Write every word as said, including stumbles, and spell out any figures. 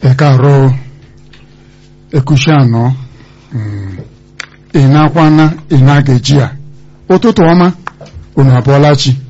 Ekaro Ekushano Inakwana Inagejia ụtụtụ ọma unu abụọla chi